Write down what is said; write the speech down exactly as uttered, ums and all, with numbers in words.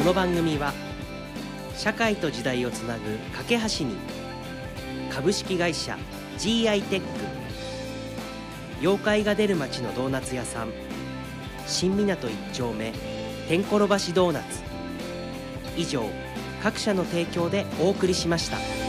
この番組は社会と時代をつなぐ架け橋に株式会社 ジーアイ テック、妖怪が出る街のドーナツ屋さん新港一丁目天ころ橋ドーナツ、以上各社の提供でお送りしました。